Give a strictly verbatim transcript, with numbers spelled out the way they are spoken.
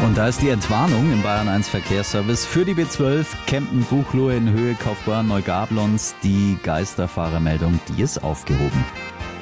Und da ist die Entwarnung im Bayern eins Verkehrsservice für die B zwölf Kempten Buchloe in Höhe Kaufbeuren Neugablons. Die Geisterfahrermeldung, die ist aufgehoben.